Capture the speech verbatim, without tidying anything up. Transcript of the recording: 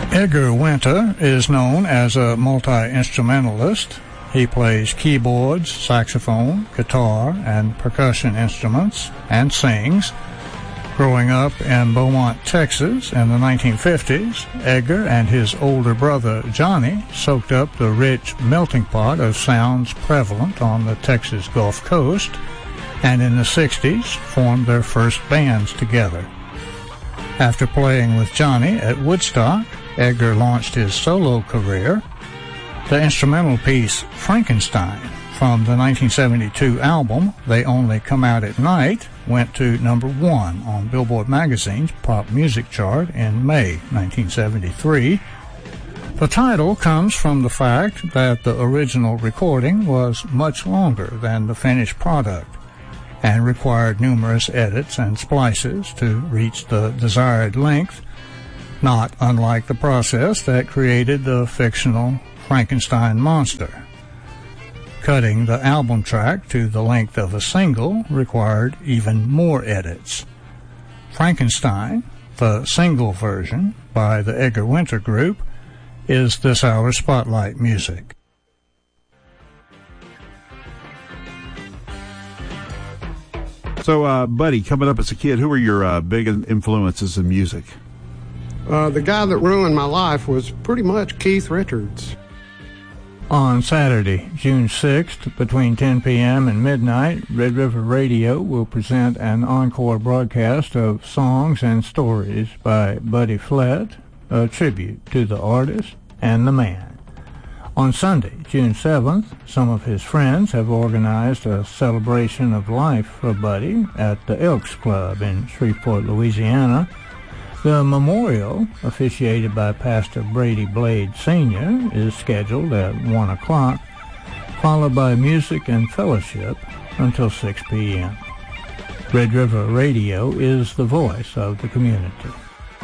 Edgar Winter is known as a multi-instrumentalist. He plays keyboards, saxophone, guitar, and percussion instruments, and sings. Growing up in Beaumont, Texas in the nineteen fifties, Edgar and his older brother Johnny soaked up the rich melting pot of sounds prevalent on the Texas Gulf Coast, and in the sixties formed their first bands together. After playing with Johnny at Woodstock, Edgar launched his solo career. The instrumental piece Frankenstein from the nineteen seventy-two album They Only Come Out at Night went to number one on Billboard magazine's pop music chart in May nineteen seventy-three. The title comes from the fact that the original recording was much longer than the finished product and required numerous edits and splices to reach the desired length, not unlike the process that created the fictional Frankenstein monster. Cutting the album track to the length of a single required even more edits. Frankenstein, the single version by the Edgar Winter Group, is this hour's Spotlight music. So, uh, Buddy, coming up as a kid, who were your uh, big influences in music? Uh, the guy that ruined my life was pretty much Keith Richards. On Saturday, June sixth, between ten p.m. and midnight, Red River Radio will present an encore broadcast of Songs and Stories by Buddy Flett, a tribute to the artist and the man. On Sunday, June seventh, some of his friends have organized a celebration of life for Buddy at the Elks Club in Shreveport, Louisiana. The memorial, officiated by Pastor Brady Blade Senior, is scheduled at one o'clock, followed by music and fellowship until six p.m. Red River Radio is the voice of the community.